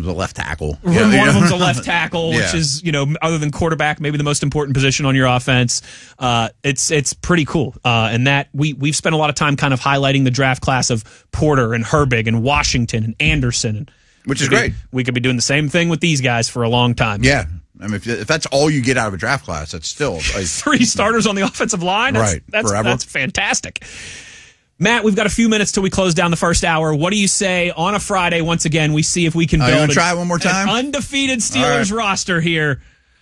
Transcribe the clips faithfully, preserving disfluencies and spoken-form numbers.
them's a left tackle. One Yeah, of them's a left tackle, which Yeah. is, you know, other than quarterback, maybe the most important position on your offense. Uh, it's it's pretty cool. Uh, and that we, we've spent a lot of time kind of highlighting the draft class of Porter and Herbig and Washington and Anderson. And Which is we could great. Be, we could be doing the same thing with these guys for a long time. Yeah. I mean, if, if that's all you get out of a draft class, that's still like, Three starters on the offensive line. That's, Right, That's, forever. that's fantastic. Matt, we've got a few minutes till we close down the first hour. What do you say on a Friday? Once again, we see if we can Oh, you build wanna a- try it one more time? an undefeated Steelers All right. roster here.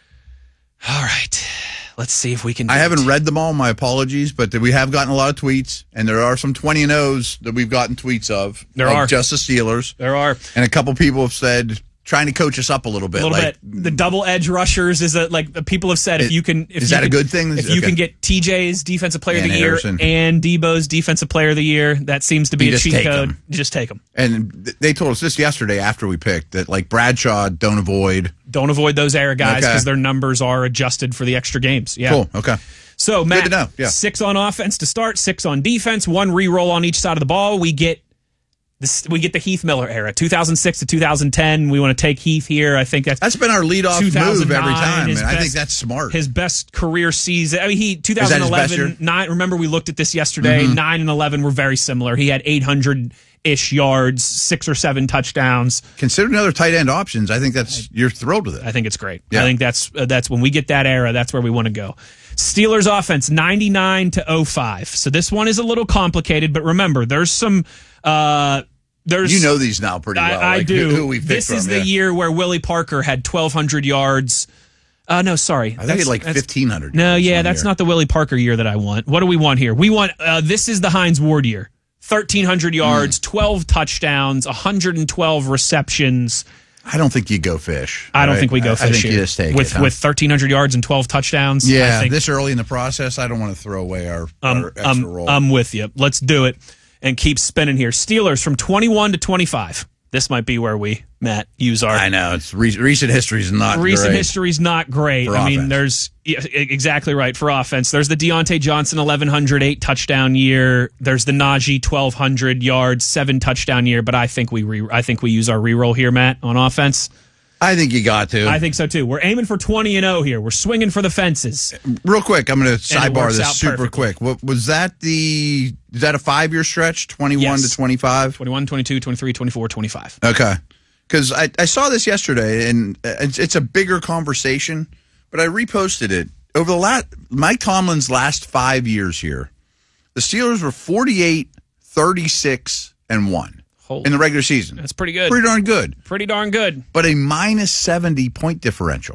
All right. Let's see if we can do I haven't it. read them all. My apologies, but we have gotten a lot of tweets, and there are some twenty and O's that we've gotten tweets of. There of are. just the Steelers, There are. and a couple people have said trying to coach us up a little bit. A little like, bit. The double edge rushers is a, like the people have said if It- you can. If is you that a can- good thing? If you Okay. can get T J's defensive player of And the year Harrison. and Debo's defensive player of the year, that seems to be You a just cheat take code. them. Just take them. And th- they told us this yesterday after we picked that like Bradshaw, don't avoid. Don't avoid those era guys Okay. because their numbers are adjusted for the extra games. Yeah. Cool. Okay. So Matt, to know, yeah. six on offense to start, six on defense, one re-roll on each side of the ball. We get this. We get the Heath Miller era, two thousand six to two thousand ten. We want to take Heath here. I think that's That's been our leadoff move every time, his and I think best- that's smart. His best career season. I mean, he that his best year? two thousand eleven nine. Remember, we looked at this yesterday. Mm-hmm. Nine and eleven were very similar. He had eight hundred ish yards, six or seven touchdowns. Considering other tight end options, I think that's you're thrilled with it. I think it's great. Yeah. I think that's uh, that's when we get that era. That's where we want to go. Steelers offense ninety-nine to oh five. So this one is a little complicated, but remember, there's some. Uh, there's You know these now pretty well. I, I like do. Who, who we picked this from, is the yeah. year where Willie Parker had twelve hundred yards. Uh, no, sorry. I think he had like fifteen hundred. No, yeah, that's not the Willie Parker year that I want. What do we want here? We want uh, this is the Hines Ward year. thirteen hundred yards, Mm. twelve touchdowns, one hundred twelve receptions. I don't think you go fish. I don't right? think we go I- fish I think here. you just take with it. huh? with thirteen hundred yards and twelve touchdowns. I yeah, think, this early in the process, I don't want to throw away our, um, our extra um, roll. I'm with you. Let's do it and keep spinning here. Steelers from twenty-one to twenty-five. This might be where we, Matt, use our I know it's re- recent history is not recent great. history's not great. For I mean, offense. there's yeah, exactly right for offense. There's the Deontay Johnson eleven hundred eight touchdown year. There's the Najee twelve hundred yards, seven touchdown year. But I think we re- I think we use our reroll here, Matt, on offense. I think you got to. I think so too. We're aiming for twenty and oh here. We're swinging for the fences. Real quick, I'm going to sidebar works this out super perfectly. quick. What was that? The is that a five year stretch? twenty-one Yes. to twenty-five. twenty-one, twenty-two, twenty-three, twenty-four, twenty-five. Okay. Because I, I saw this yesterday, and it's, it's a bigger conversation, but I reposted it. Over the last, Mike Tomlin's last five years here, the Steelers were forty-eight, thirty-six, and one Holy- in the regular season. That's pretty good. Pretty darn good. Pretty darn good. But a minus seventy point differential.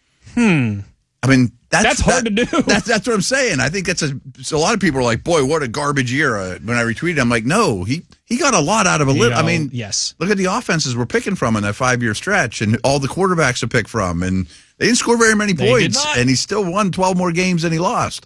Hmm. I mean, that's, That's hard that- to do. That's, that's what I'm saying. I think that's a, so a lot of people are like, boy, what a garbage year. Uh, when I retweeted, I'm like, no, he, he got a lot out of a little. I know, mean, yes. look at the offenses we're picking from in that five year stretch and all the quarterbacks to pick from. And they didn't score very many They did points. not. And he still won twelve more games than he lost.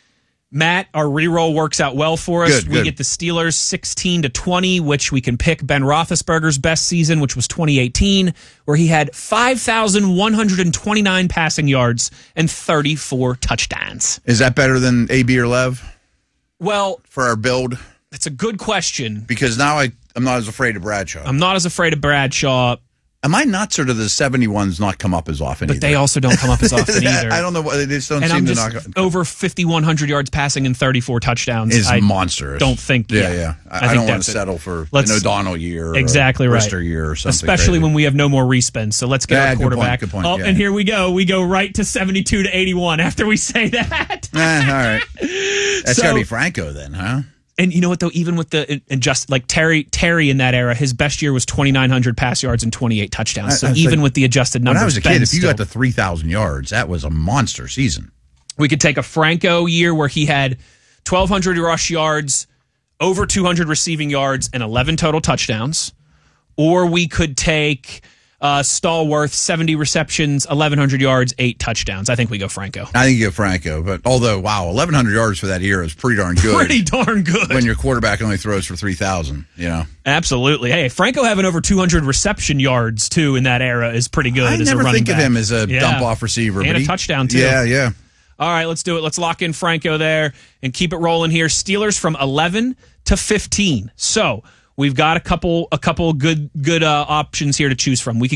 Matt, our reroll works out well for us. Good, we good. get the Steelers sixteen to twenty, which we can pick Ben Roethlisberger's best season, which was twenty eighteen, where he had five thousand one hundred twenty-nine passing yards and thirty-four touchdowns. Is that better than A B or Lev Well, for our build? it's a good question. Because now I, I'm not as afraid of Bradshaw. I'm not as afraid of Bradshaw, Am I nuts or do the seventy-ones not come up as often but either? they also don't come up as often either. I don't know. They just don't and seem I'm to just knock. over fifty-one hundred yards passing and thirty-four touchdowns. Is I monstrous. don't think. Yeah, Yeah, yeah. I, I I, think don't want that's to it. settle for Let's- an O'Donnell year, or Exactly a right. Brister year, or something. Especially crazy. when we have no more respins. So let's get Yeah, our good point, quarterback. good point, Oh, yeah. and here we go. We go right to seventy-two to eighty-one after we say that. Eh, all right. That's So- got to be Franco then, huh? And you know what though? Even with the and just like Terry Terry in that era, his best year was twenty-nine hundred pass yards and twenty-eight touchdowns. So I- I was even like- with the adjusted numbers, When I was a Ben kid, if you still- got to three thousand yards, that was a monster season. we could take a Franco year where he had twelve hundred rush yards, over two hundred receiving yards, and eleven total touchdowns. Or we could take uh, Stallworth, seventy receptions, eleven hundred yards, eight touchdowns. I think we go Franco. I think you get Franco, but although, wow, eleven hundred yards for that year is pretty darn good. Pretty darn good. when your quarterback only throws for three thousand, you know. Absolutely. Hey, Franco having over two hundred reception yards, too, in that era is pretty good I as a never running think of back. him as a Yeah. dump-off receiver. And but a he- touchdown, too. Yeah, yeah. All right, let's do it. Let's lock in Franco there and keep it rolling here. Steelers from eleven to fifteen. So we've got a couple a couple good good uh, options here to choose from. We can